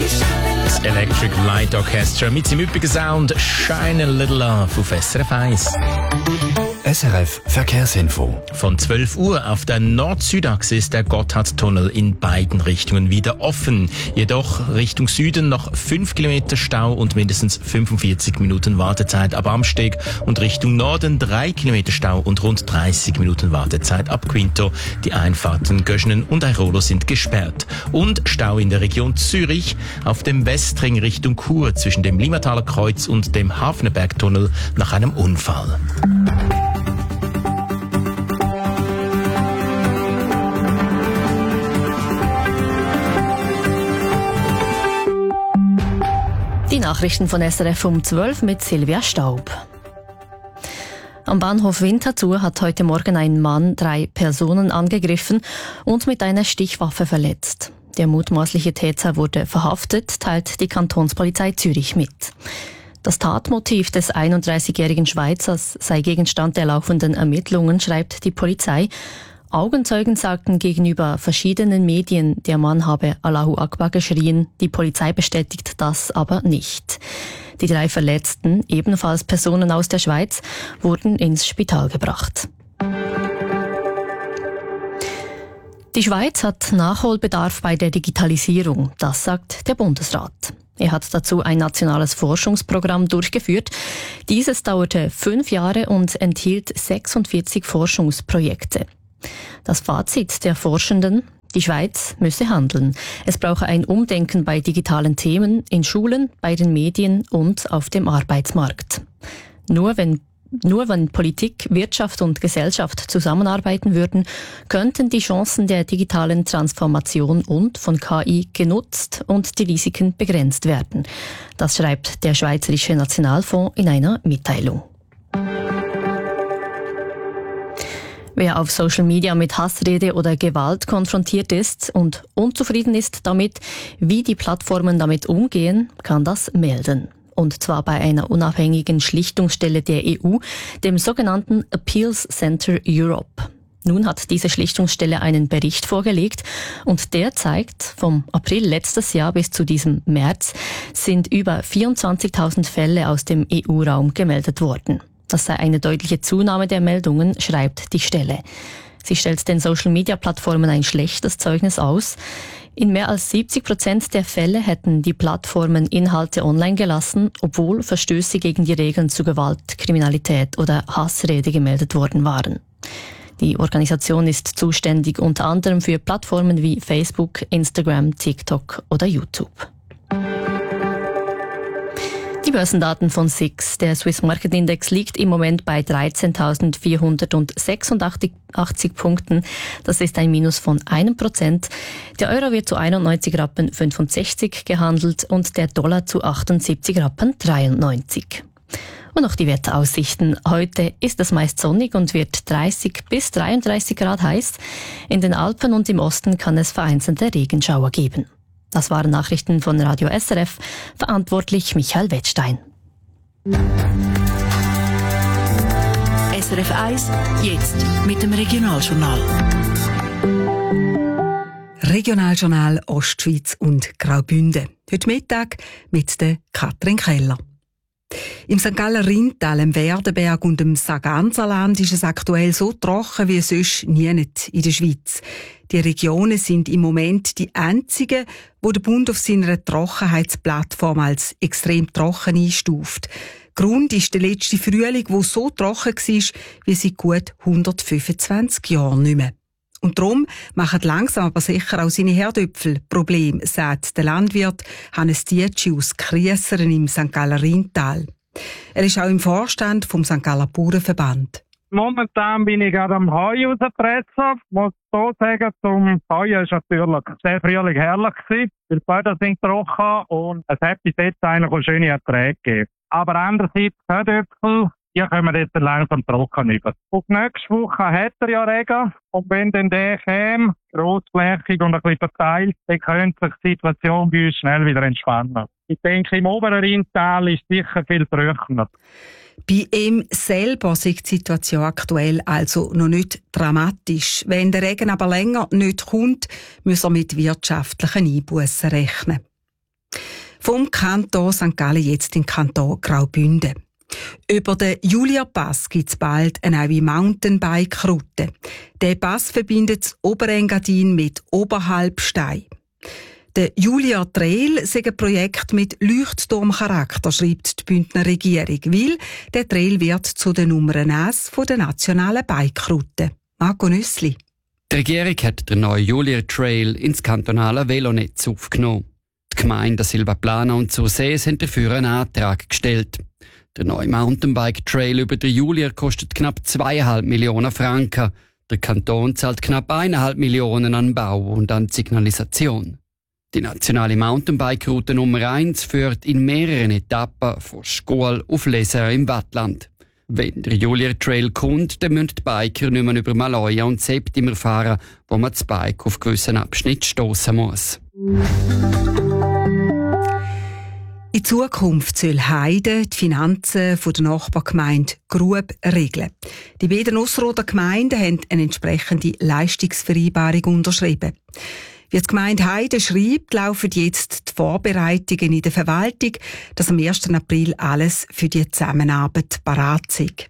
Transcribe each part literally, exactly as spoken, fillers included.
Das Electric Light Orchestra mit seinem üppigen Sound «Shine a Little Love» auf S R F eins. S R F Verkehrsinfo. Von zwölf Uhr auf der Nord-Süd-Achse ist der Gotthardtunnel in beiden Richtungen wieder offen. Jedoch Richtung Süden noch fünf Kilometer Stau und mindestens fünfundvierzig Minuten Wartezeit ab Amsteg und Richtung Norden drei Kilometer Stau und rund dreißig Minuten Wartezeit ab Quinto. Die Einfahrten Göschenen und Airolo sind gesperrt. Und Stau in der Region Zürich auf dem Westring Richtung Chur zwischen dem Limmataler Kreuz und dem Hafnerbergtunnel nach einem Unfall. Die Nachrichten von S R F um zwölf mit Silvia Staub. Am Bahnhof Winterthur hat heute Morgen ein Mann drei Personen angegriffen und mit einer Stichwaffe verletzt. Der mutmaßliche Täter wurde verhaftet, teilt die Kantonspolizei Zürich mit. Das Tatmotiv des einunddreißigjährigen Schweizers sei Gegenstand der laufenden Ermittlungen, schreibt die Polizei. Augenzeugen sagten gegenüber verschiedenen Medien, der Mann habe Allahu Akbar geschrien. Die Polizei bestätigt das aber nicht. Die drei Verletzten, ebenfalls Personen aus der Schweiz, wurden ins Spital gebracht. Die Schweiz hat Nachholbedarf bei der Digitalisierung, das sagt der Bundesrat. Er hat dazu ein nationales Forschungsprogramm durchgeführt. Dieses dauerte fünf Jahre und enthielt sechsundvierzig Forschungsprojekte. Das Fazit der Forschenden: Die Schweiz müsse handeln. Es brauche ein Umdenken bei digitalen Themen, in Schulen, bei den Medien und auf dem Arbeitsmarkt. Nur wenn, nur wenn Politik, Wirtschaft und Gesellschaft zusammenarbeiten würden, könnten die Chancen der digitalen Transformation und von K I genutzt und die Risiken begrenzt werden. Das schreibt der Schweizerische Nationalfonds in einer Mitteilung. Wer auf Social Media mit Hassrede oder Gewalt konfrontiert ist und unzufrieden ist damit, wie die Plattformen damit umgehen, kann das melden. Und zwar bei einer unabhängigen Schlichtungsstelle der E U, dem sogenannten Appeals Center Europe. Nun hat diese Schlichtungsstelle einen Bericht vorgelegt und der zeigt, vom April letztes Jahr bis zu diesem März sind über vierundzwanzigtausend Fälle aus dem E U-Raum gemeldet worden. Das sei eine deutliche Zunahme der Meldungen, schreibt die Stelle. Sie stellt den Social-Media-Plattformen ein schlechtes Zeugnis aus. In mehr als siebzig Prozent der Fälle hätten die Plattformen Inhalte online gelassen, obwohl Verstöße gegen die Regeln zu Gewalt, Kriminalität oder Hassrede gemeldet worden waren. Die Organisation ist zuständig unter anderem für Plattformen wie Facebook, Instagram, TikTok oder YouTube. Die Börsendaten von S I X. Der Swiss Market Index liegt im Moment bei dreizehntausendvierhundertsechsundachtzig Punkten. Das ist ein Minus von einem Prozent. Der Euro wird zu einundneunzig Rappen fünfundsechzig gehandelt und der Dollar zu achtundsiebzig Rappen dreiundneunzig. Und noch die Wetteraussichten. Heute ist es meist sonnig und wird dreißig bis dreiunddreißig Grad heiß. In den Alpen und im Osten kann es vereinzelte Regenschauer geben. Das waren Nachrichten von Radio S R F, verantwortlich Michael Wettstein. S R F eins, jetzt mit dem Regionaljournal. Regionaljournal Ostschweiz und Graubünden. Heute Mittag mit der Katrin Keller. Im Sankt Galler Rheintal, im Werdenberg und im Sarganserland ist es aktuell so trocken wie sonst nie in der Schweiz. Die Regionen sind im Moment die einzigen, wo der Bund auf seiner Trockenheitsplattform als extrem trocken einstuft. Grund ist der letzte Frühling, der so trocken war wie seit gut hundertfünfundzwanzig Jahren nicht mehr. Und darum machen langsam aber sicher auch seine Herdöpfel Probleme, sagt der Landwirt Hannes Dietschi aus Kriesseren im Sankt Galler Rheintal. Er ist auch im Vorstand vom Sankt Galler Bauernverband. Momentan bin ich gerade am Heu rauspressen. Ich muss so sagen, zum Heuen war natürlich sehr frühling herrlich gewesen. Die Böden sind trocken und es hat bis jetzt eigentlich auch schöne Erträge gegeben. Aber andererseits, Herdöpfel, die kommen jetzt langsam trocken über. Und nächste Woche hat er ja Regen. Und wenn dann der käme, grossflächig und ein bisschen verteilt, dann könnte sich die Situation bei uns schnell wieder entspannen. Ich denke, im oberen Rheintal ist es sicher viel trockener. Bei ihm selber ist die Situation aktuell also noch nicht dramatisch. Wenn der Regen aber länger nicht kommt, muss er mit wirtschaftlichen Einbussen rechnen. Vom Kanton Sankt Gallen jetzt in Kanton Graubünden. Über den Julia-Pass gibt es bald eine neue Mountainbike-Route. Der Pass verbindet das Oberengadin mit Oberhalbstein. Der Julia Trail ist ein Projekt mit Leuchtturmcharakter, schreibt die Bündner Regierung, weil der Trail wird zu der Nummer eins der nationalen Bike-Route. Marco Nüssli. Die Regierung hat den neuen Julia Trail ins kantonale Velonetz aufgenommen. Die Gemeinden Silvaplana und Sursees haben dafür einen Antrag gestellt. Der neue Mountainbike-Trail über den Julia kostet knapp zweieinhalb Millionen Franken. Der Kanton zahlt knapp eineinhalb Millionen an Bau und an Signalisation. Die nationale Mountainbike-Route Nummer eins führt in mehreren Etappen von Schkuhl auf Leser im Wattland. Wenn der Julia Trail kommt, dann müssen die Biker nicht mehr über Maloja und Septimer fahren, wo man das Bike auf gewissen Abschnitten stossen muss. In Zukunft soll Heide die Finanzen der Nachbargemeinde Grub regeln. Die beiden Ausserrhoder Gemeinden haben eine entsprechende Leistungsvereinbarung unterschrieben. Wie die Gemeinde Heide schreibt, laufen jetzt die Vorbereitungen in der Verwaltung, dass am ersten April alles für die Zusammenarbeit parat ist.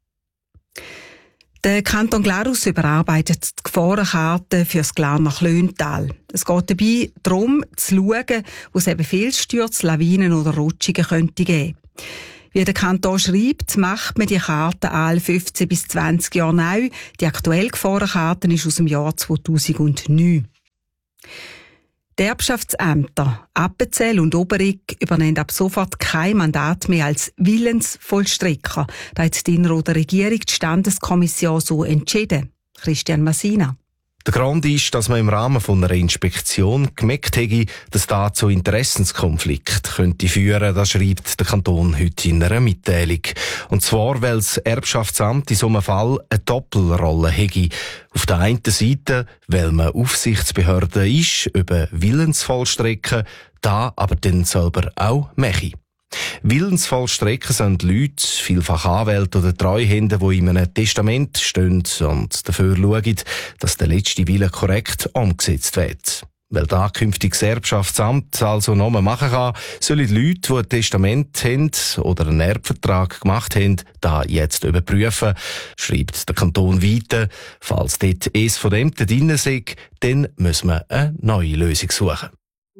Der Kanton Glarus überarbeitet die Gefahrenkarte für das Glarner Klöntal. Es geht dabei darum, zu schauen, wo es eben Fehlstürze, Lawinen oder Rutschungen könnte geben. Wie der Kanton schreibt, macht man die Karte alle fünfzehn bis zwanzig Jahre neu. Die aktuelle Gefahrenkarte ist aus dem Jahr zweitausendneun. Die Erbschaftsämter Appenzell und Oberegg übernehmen ab sofort kein Mandat mehr als Willensvollstrecker. Da hat die Innerrhoder Regierung die Standeskommission so entschieden. Christian Massina. Der Grund ist, dass man im Rahmen von einer Inspektion gemerkt hätte, dass da zu Interessenskonflikt könnte führen. Das schreibt der Kanton heute in einer Mitteilung. Und zwar, weil das Erbschaftsamt in so einem Fall eine Doppelrolle hätte. Auf der einen Seite, weil man Aufsichtsbehörde ist über Willensvollstrecken, da aber dann selber auch mache. Willensvollstrecker sind Leute, vielfach Anwälte oder Treuhänder, die in einem Testament stehen und dafür schauen, dass der letzte Wille korrekt umgesetzt wird. Weil da künftiges Erbschaftsamt also nochmal machen kann, sollen die Leute, die ein Testament haben oder einen Erbvertrag gemacht haben, da jetzt überprüfen, schreibt der Kanton weiter. Falls dort eins von dem drin ist, dann müssen wir eine neue Lösung suchen.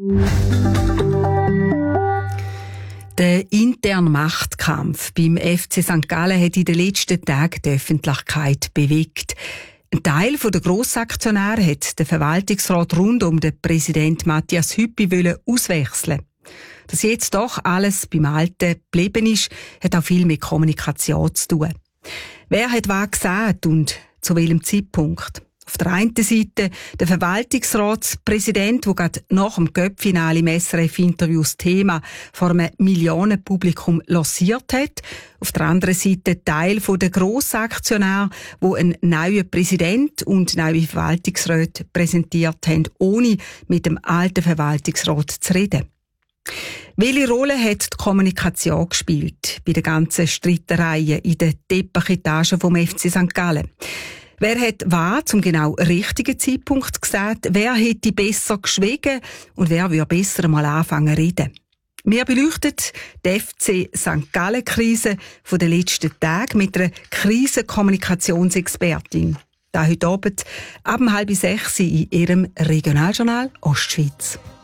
Der interne Machtkampf beim F C Sankt Gallen hat in den letzten Tagen die Öffentlichkeit bewegt. Ein Teil der Grossaktionäre hat den Verwaltungsrat rund um den Präsident Matthias Hüppi auswechseln. Dass jetzt doch alles beim Alten geblieben ist, hat auch viel mit Kommunikation zu tun. Wer hat was gesagt und zu welchem Zeitpunkt? Auf der einen Seite der Verwaltungsratspräsident, der gerade nach dem Cup-Finale im S R F-Interview das Thema vor einem Millionenpublikum lanciert hat. Auf der anderen Seite Teil der Grossaktionäre, die einen neuen Präsident und neue Verwaltungsräte präsentiert haben, ohne mit dem alten Verwaltungsrat zu reden. Welche Rolle hat die Kommunikation gespielt bei der ganzen Streitereien in den Teppichetagen vom F C Sankt Gallen? Wer hat was zum genau richtigen Zeitpunkt gesagt? Wer hätte besser geschwiegen? Und wer würde besser mal anfangen zu reden? Wir beleuchten die F C Sankt Gallen-Krise von den letzten Tagen mit einer Krisenkommunikationsexpertin. Da heute Abend ab halb sechs in ihrem Regionaljournal Ostschweiz.